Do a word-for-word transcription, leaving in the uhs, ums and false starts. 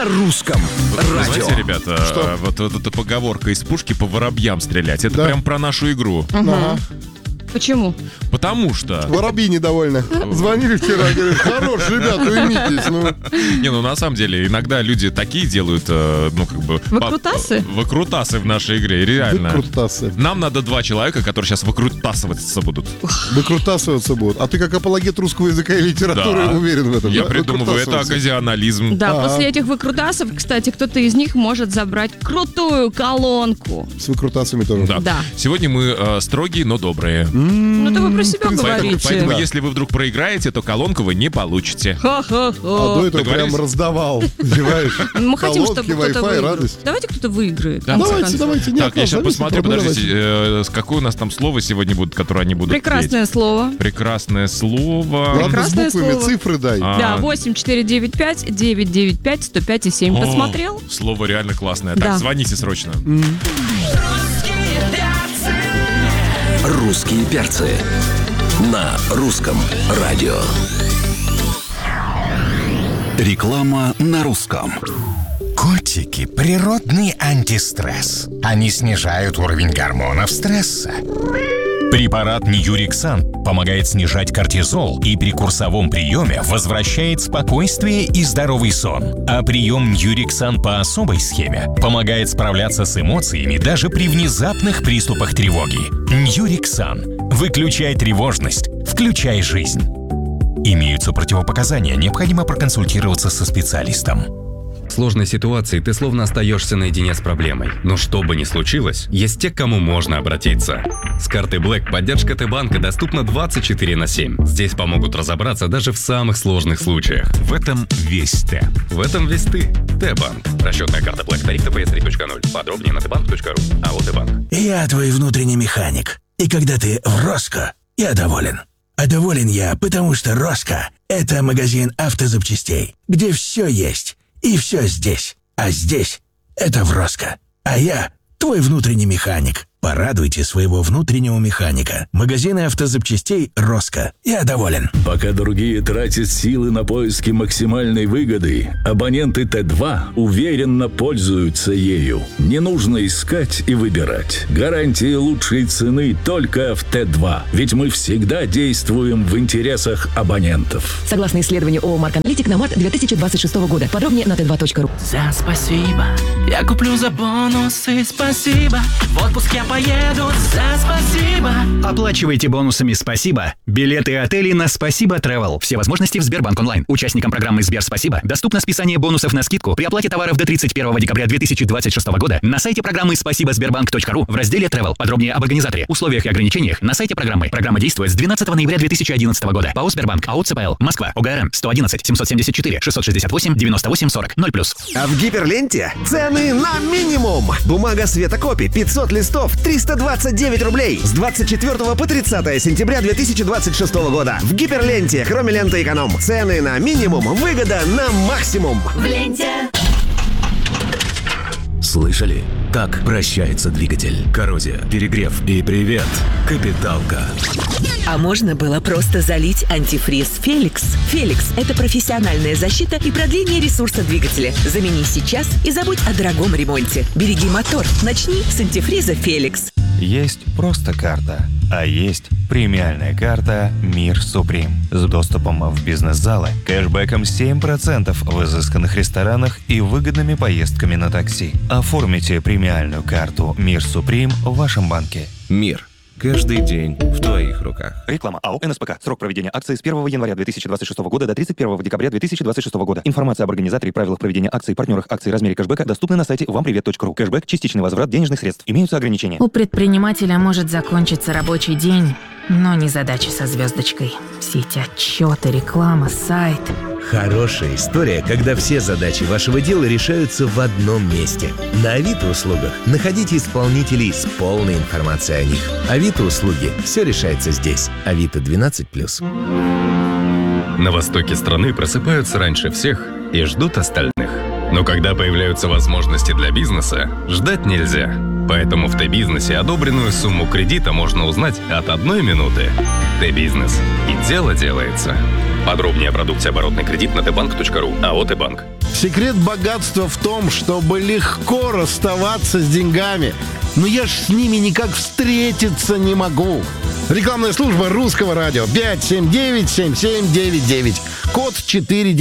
на русском радио. Знаете, ребята, Что? вот, вот эта поговорка из пушки по воробьям стрелять, это Да. прям про нашу игру. Ага. Почему? Потому что... Воробьи недовольны. Звонили вчера, говорят, хорош, ребята, уймитесь. Ну. Не, ну на самом деле, иногда люди такие делают, э, ну как бы... Выкрутасы? по- Выкрутасы в нашей игре, реально. Выкрутасы. Нам надо два человека, которые сейчас выкрутасываться будут. Выкрутасываться будут. А ты как апологет русского языка и литературы Да. уверен в этом? Я да? придумываю, это Выкрутасываться. оказионализм. Да, Ага. после этих выкрутасов, кстати, кто-то из них может забрать крутую колонку. С выкрутасами тоже. Да. Да. Сегодня мы э, строгие, но добрые. Ну, это вы про себя Поэтому- Поэтому, говорите. поэтому Да. если вы вдруг проиграете, то колонку вы не получите. Ха-ха-ха. А до этого Договорились? прям раздавал. Понимаешь? Мы хотим, Колонки, чтобы кто-то Wi-Fi, выиграл. радость. Давайте кто-то выиграет. в Да. конце Давайте, концов. давайте. Не Так, от я нас сейчас зависит, посмотрю, но подождите, давайте. э, с какое у нас там слово сегодня будет, которое они будут Прекрасное слово. петь? Прекрасное слово. Ладно, с Прекрасное буквами слово. цифры дай. А. Да, восемь четыре девять пять девять девять пять сто пять и семь. О, Посмотрел? Слово реально классное. Да. Так, звоните срочно. Русские перцы на русском радио. Реклама на русском. Котики – природный антистресс. Они снижают уровень гормонов стресса. Препарат Ньюриксан помогает снижать кортизол и при курсовом приеме возвращает спокойствие и здоровый сон. А прием Ньюриксан по особой схеме помогает справляться с эмоциями даже при внезапных приступах тревоги. Ньюриксан. Выключай тревожность, включай жизнь. Имеются противопоказания, необходимо проконсультироваться со специалистом. В сложной ситуации ты словно остаешься наедине с проблемой. Но что бы ни случилось, есть те, к кому можно обратиться. С картой Black поддержка Т-банка доступна двадцать четыре на семь. Здесь помогут разобраться даже в самых сложных случаях. В этом весь Т. В этом весь ты. Т-банк. Расчетная карта Black. Тариф Т П С три точка ноль. Подробнее на тэ банк точка ру. А вот Т-банк. Я твой внутренний механик. И когда ты в Роско, я доволен. А доволен я, потому что Роско – это магазин автозапчастей, где все есть. И все здесь. А здесь – это в Роско. А я – твой внутренний механик. Порадуйте своего внутреннего механика. Магазины автозапчастей «Роско». Я доволен. Пока другие тратят силы на поиски максимальной выгоды, абоненты Т два уверенно пользуются ею. Не нужно искать и выбирать. Гарантия лучшей цены только в Т два. Ведь мы всегда действуем в интересах абонентов. Согласно исследованию ООО «Марк Аналитик» на март две тысячи двадцать шестого года. Подробнее на тэ два точка ру. За спасибо. Я куплю за бонусы. Спасибо. В отпуск я поеду. За спасибо. Оплачивайте бонусами «Спасибо» билеты и отели на «Спасибо Travel». Все возможности в Сбербанк онлайн. Участникам программы «Сбер Спасибо» доступно списание бонусов на скидку при оплате товаров до тридцать первого декабря две тысячи двадцать шестого года на сайте программы спасибо сбербанк точка ру в разделе Travel. Подробнее об организаторе, условиях и ограничениях на сайте программы. Программа действует с двенадцатого ноября две тысячи одиннадцатого года. ПАО «Сбербанк», АО ЦПЛ, Москва, ОГРН сто одиннадцать семьсот семьдесят четыре шестьсот шестьдесят восемь девяносто восемь сорок ноль плюс. А в Гиперленте цены на минимум. Бумага Светокопи пятьсот листов триста двадцать девять рублей с двадцать четвёртого по тридцатое сентября две тысячи двадцать шестого года. В Гиперленте, кроме ленты эконом. Цены на минимум, выгода на максимум. В ленте. Слышали? Так прощается двигатель. Коррозия, перегрев и привет, капиталка. А можно было просто залить антифриз «Феликс». «Феликс» — это профессиональная защита и продление ресурса двигателя. Замени сейчас и забудь о дорогом ремонте. Береги мотор. Начни с антифриза «Феликс». Есть просто карта, а есть премиальная карта «Мир Суприм» с доступом в бизнес-залы, кэшбэком семь процентов в изысканных ресторанах и выгодными поездками на такси. Оформите премиальную карту «Мир Суприм» в вашем банке. Мир. Каждый день в твоих руках. Реклама АО эн эс пэ ка. Срок проведения акции с первого января две тысячи двадцать шестого года до тридцать первого декабря две тысячи двадцать шестого года. Информация об организаторе и правилах проведения акций, партнерах акций и размере кэшбэка доступны на сайте вам привет точка ру. Кэшбэк – частичный возврат денежных средств. Имеются ограничения. У предпринимателя может закончиться рабочий день, но не задача со звездочкой. Все эти отчеты, реклама, сайт. Хорошая история, когда все задачи вашего дела решаются в одном месте. На Авито услугах находите исполнителей с полной информацией о них. Авито услуги. Все решается здесь. Авито двенадцать плюс. На востоке страны просыпаются раньше всех и ждут остальных. Но когда появляются возможности для бизнеса, ждать нельзя. Поэтому в Т-бизнесе одобренную сумму кредита можно узнать от одной минуты. Т-бизнес. И дело делается. Подробнее о продукте оборотный кредит на тэ банк точка ру. АО «Т-банк». Секрет богатства в том, чтобы легко расставаться с деньгами. Но я ж с ними никак встретиться не могу. Рекламная служба Русского радио. пять семь девять семь семь девять девять. Код четыре девять.